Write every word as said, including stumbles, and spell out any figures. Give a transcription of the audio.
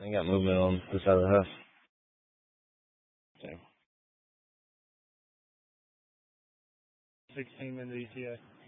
I got movement on this side of the house. Okay. sixteen into E T A.